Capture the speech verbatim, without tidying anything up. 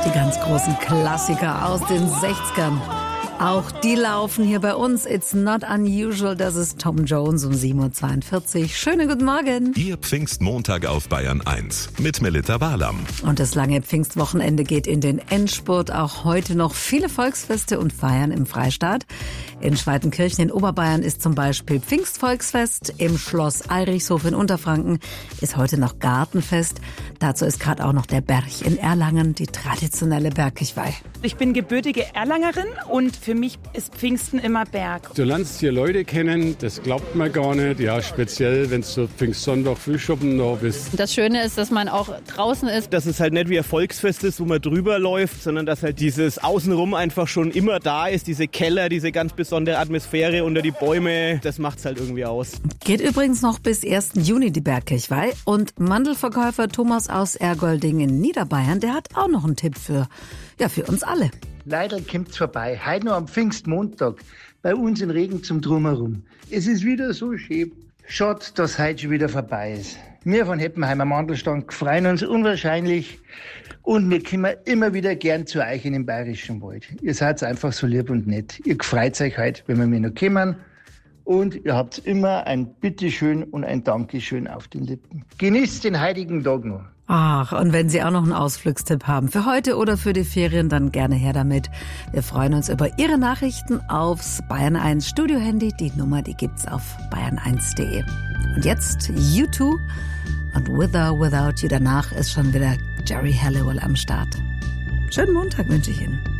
Die ganz großen Klassiker aus den sechzigern. Auch die laufen hier bei uns. It's not unusual. Das ist Tom Jones um sieben Uhr zweiundvierzig. Schönen guten Morgen. Ihr Pfingstmontag auf Bayern eins mit Melitta Walam. Und das lange Pfingstwochenende geht in den Endspurt. Auch heute noch viele Volksfeste und Feiern im Freistaat. In Schweitenkirchen in Oberbayern ist zum Beispiel Pfingstvolksfest. Im Schloss Eirichshof in Unterfranken ist heute noch Gartenfest. Dazu ist gerade auch noch der Berg in Erlangen, die traditionelle Bergkirchweih. Ich bin gebürtige Erlangerin und für mich ist Pfingsten immer Berg. Du lernst hier Leute kennen, das glaubt man gar nicht. Ja, speziell, wenn du Pfingstsonntag Frühschoppen da bist. Das Schöne ist, dass man auch draußen ist. Dass es halt nicht wie ein Volksfest ist, wo man drüber läuft, sondern dass halt dieses Außenrum einfach schon immer da ist. Diese Keller, diese ganz besondere Atmosphäre unter die Bäume, das macht's halt irgendwie aus. Geht übrigens noch bis ersten Juni die Bergkirchweih. Und Mandelverkäufer Thomas aus Ergolding in Niederbayern, der hat auch noch einen Tipp für, ja, für uns alle. Leider kommt's vorbei. Heute noch am Pfingstmontag bei uns in Regen zum Drumherum. Es ist wieder so schön. Schade, dass heute schon wieder vorbei ist. Wir von Heppenheimer Mandelstand freuen uns unwahrscheinlich und wir kommen immer wieder gern zu euch in den Bayerischen Wald. Ihr seid einfach so lieb und nett. Ihr freut euch heute, wenn wir mir noch kommen. Und ihr habt immer ein Bitteschön und ein Dankeschön auf den Lippen. Genießt den heutigen Tag noch. Ach, und wenn Sie auch noch einen Ausflugstipp haben für heute oder für die Ferien, dann gerne her damit. Wir freuen uns über Ihre Nachrichten aufs Bayern eins Studiohandy. Die Nummer, die gibt's auf bayern eins punkt de. Und jetzt U zwei und With or Without You. Danach ist schon wieder Jerry Halliwell am Start. Schönen Montag wünsche ich Ihnen.